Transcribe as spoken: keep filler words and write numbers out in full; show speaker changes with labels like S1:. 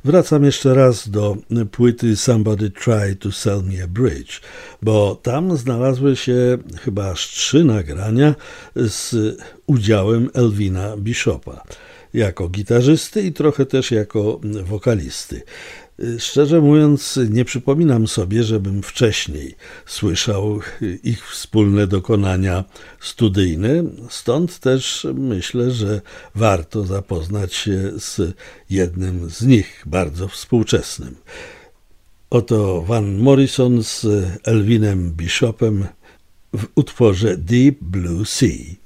S1: Wracam jeszcze raz do płyty Somebody Tried to Sell Me a Bridge, bo tam znalazły się chyba aż trzy nagrania z udziałem Elvina Bishopa jako gitarzysty i trochę też jako wokalisty. Szczerze mówiąc, nie przypominam sobie, żebym wcześniej słyszał ich wspólne dokonania studyjne, stąd też myślę, że warto zapoznać się z jednym z nich, bardzo współczesnym. Oto Van Morrison z Elvinem Bishopem w utworze Deep Blue Sea.